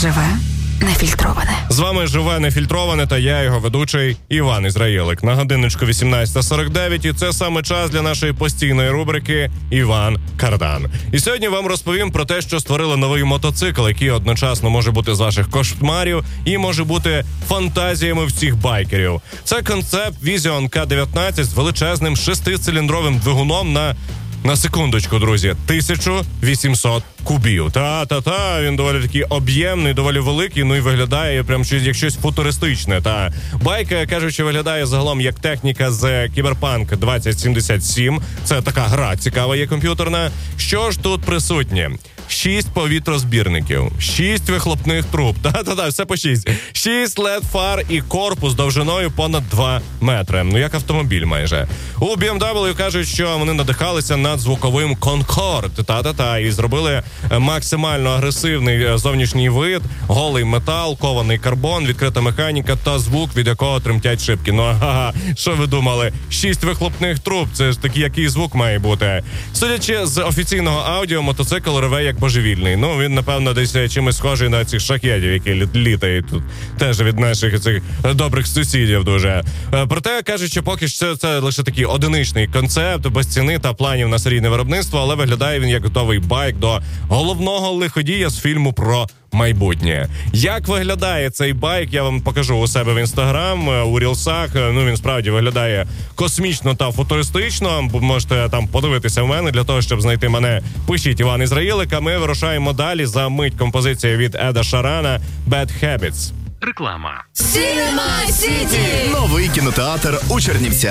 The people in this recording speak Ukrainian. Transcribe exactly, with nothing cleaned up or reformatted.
Живе нефільтроване. З вами живе нефільтроване та я, його ведучий Іван Ізраїлик. На годинничку вісімнадцята сорок дев'ять, і це саме час для нашої постійної рубрики «Іван Кардан». І сьогодні вам розповім про те, що створили новий мотоцикл, який одночасно може бути з ваших кошмарів і може бути фантазіями всіх байкерів. Це концепт Vision К дев'ятнадцять з величезним шестициліндровим двигуном на На секундочку, друзі, тисяча вісімсот кубів. Та-та-та, він доволі такий об'ємний, доволі великий, ну і виглядає прям щось, як щось футуристичне. Та байка, кажучи, виглядає загалом як техніка з Cyberpunk двадцять сімдесят сім. Це така гра цікава є комп'ютерна. Що ж тут присутнє? Шість повітрозбірників, шість вихлопних труб, та-та-та, все по шість. Шість лед-фар і корпус довжиною понад два метри. Ну, як автомобіль майже. У бі ем дабл ю кажуть, що вони надихалися над звуковим Concorde, та-та-та, і зробили максимально агресивний зовнішній вид, голий метал, кований карбон, відкрита механіка та звук, від якого тремтять шибки. Ну, ага, що ви думали? Шість вихлопних труб, це ж такий, який звук має бути. Судячи з офіційного аудіо, мотоцикл реве як божевільний. Ну, він, напевно, десь чимось схожий на цих шахедів, які літають тут теж від наших цих добрих сусідів дуже. Проте, кажуть, що поки що це лише такий одиничний концепт, без ціни та планів на серійне виробництво, але виглядає він як готовий байк до головного лиходія з фільму про майбутнє. Як виглядає цей байк, я вам покажу у себе в інстаграм, у рілсах. Ну, він справді виглядає космічно та футуристично. Можете там подивитися в мене. Для того, щоб знайти мене, пишіть Іван Ізраїлик, а ми вирушаємо далі. За мить композиція від Еда Шарана «Bad Habits». Реклама. Cinema City. Новий кінотеатр у Чернівцях.